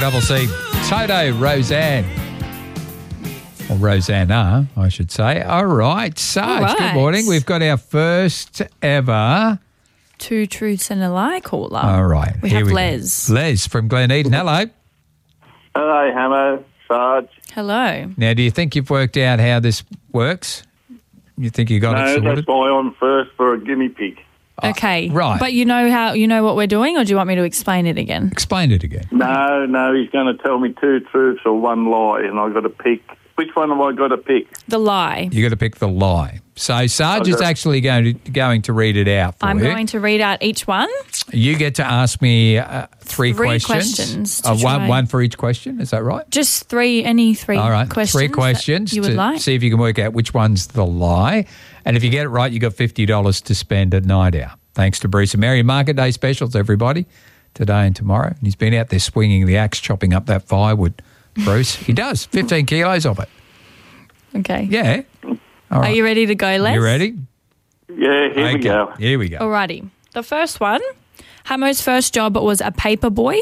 4CC. Toto, Roseanne. Or Rosanna, I should say. All right, Sarge, good morning. We've got our first ever... Two truths and a lie caller. All right. We have Les. Les from Glen Eden. Hello. Hello, Hammer, Sarge. Hello. Now, do you think you've worked out how this works? You think you got it sorted? No, that's why I'm first for a guinea pig. Okay. Right. But you know what we're doing, or do you want me to explain it again? Explain it again. No, he's going to tell me two truths or one lie, and I've got to pick. Which one have I got to pick? The lie. You got to pick the lie. So Sarge is actually going to read it out for you. I'm going to read out each one. You get to ask me three questions. One for each question. Is that right? Just any three All right. questions. Three questions you would like. See if you can work out which one's the lie. And if you get it right, you got $50 to spend at night out. Thanks to Bruce and Mary. Market Day specials, everybody, today and tomorrow. And he's been out there swinging the axe, chopping up that firewood, Bruce. He does. 15 kilos of it. Okay. Yeah. All right. Are you ready to go, Les? You ready? Yeah, here we go. Here we go. Alrighty. The first one, Hamo's first job was a paper boy.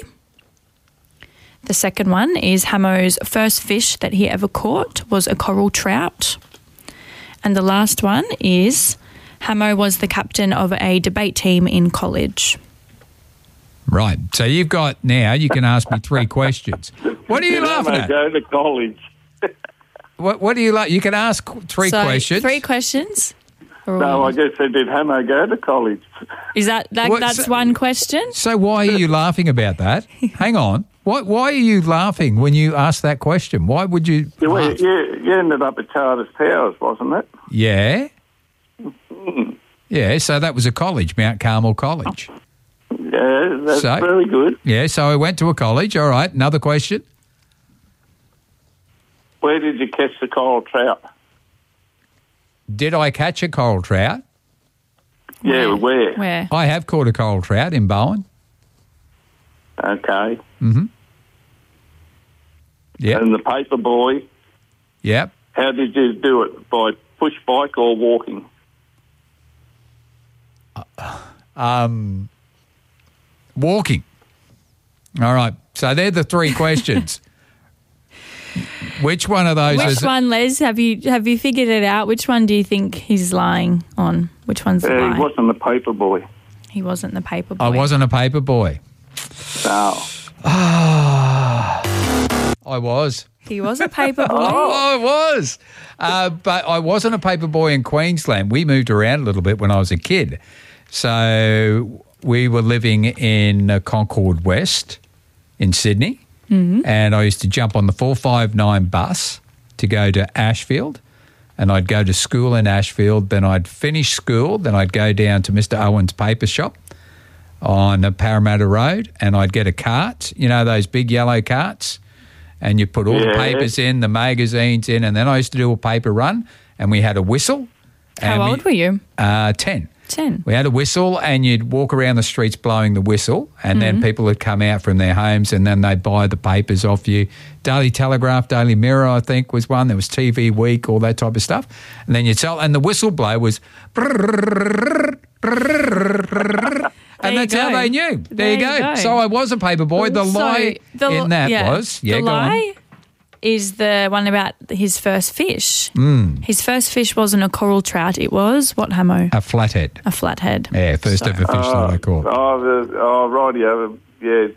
The second one is Hamo's first fish that he ever caught was a coral trout. And the last one is Hamo was the captain of a debate team in college. Right. So you can ask me three questions. What are you laughing at? Go to college. What do you like? You can ask three questions. Three questions? No, I just said, did Hamo go to college? Is that's one question? So why are you laughing about that? Hang on. Why are you laughing when you ask that question? Why would you laugh? You ended up at Charters Towers, wasn't it? Yeah. Yeah, so that was a college, Mount Carmel College. Yeah, that's very good. Yeah, so I went to a college. All right, another question. Where did you catch the coral trout? Did I catch a coral trout? Yeah, where? Where? I have caught a coral trout in Bowen. Okay. Mm-hmm. Yeah. And the paper boy? Yep. How did you do it? By push bike or walking? Walking. All right. So they're the three questions. Which one of those Which one, Les? Have you figured it out? Which one do you think he's lying on? Which one's the lie? He wasn't the paper boy. He wasn't the paper boy. I wasn't a paper boy. No. I was. He was a paper boy. I was. But I wasn't a paper boy in Queensland. We moved around a little bit when I was a kid. So we were living in Concord West in Sydney. Mm-hmm. And I used to jump on the 459 bus to go to Ashfield, and I'd go to school in Ashfield. Then I'd finish school. Then I'd go down to Mr. Owen's paper shop on Parramatta Road, and I'd get a cart, those big yellow carts, and you put all the papers in, the magazines in, and then I used to do a paper run, and we had a whistle. How old were you? 10. 10. We had a whistle, and you'd walk around the streets blowing the whistle, and then people would come out from their homes, and then they'd buy the papers off you. Daily Telegraph, Daily Mirror, I think, was one. There was TV Week, all that type of stuff. And then you'd sell, and the whistle blow was... And that's how they knew. There you go. So I was a paper boy. The lie in that was... Yeah, the lie is the one about his first fish. His first fish wasn't a coral trout. It was, what, Hamo? A flathead. A flathead. Yeah, first ever fish that I caught. Rightio. Yeah,